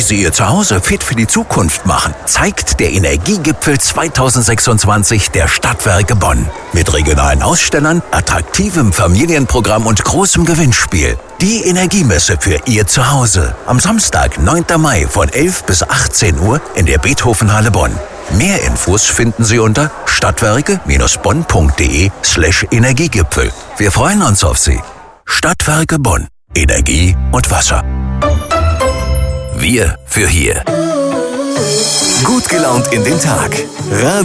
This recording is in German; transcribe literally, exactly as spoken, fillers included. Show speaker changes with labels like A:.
A: Sie Ihr Zuhause fit für die Zukunft machen, zeigt der Energiegipfel zweitausendsechsundzwanzig der Stadtwerke Bonn. Mit regionalen Ausstellern, attraktivem Familienprogramm und großem Gewinnspiel. Die Energiemesse für Ihr Zuhause. Am Samstag, neunten Mai von elf bis achtzehn Uhr in der Beethovenhalle Bonn. Mehr Infos finden Sie unter stadtwerke-bonn.de slash Energiegipfel. Wir freuen uns auf Sie. Stadtwerke Bonn. Energie und Wasser. Wir für hier. Gut gelaunt in den Tag.